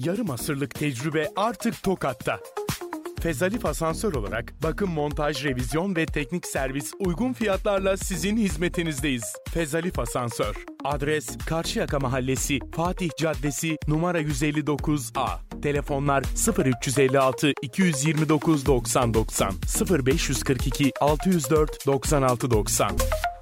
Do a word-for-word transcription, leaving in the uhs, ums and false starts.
Yarım asırlık tecrübe artık Tokat'ta. Fezalif Asansör olarak bakım, montaj, revizyon ve teknik servis uygun fiyatlarla sizin hizmetinizdeyiz. Fezalif Asansör. Adres Karşıyaka Mahallesi, Fatih Caddesi, numara yüz elli dokuz A. Telefonlar sıfır üç elli altı iki yüz yirmi dokuz doksan doksan, sıfır beş kırk iki altı yüz dört doksan altı doksan.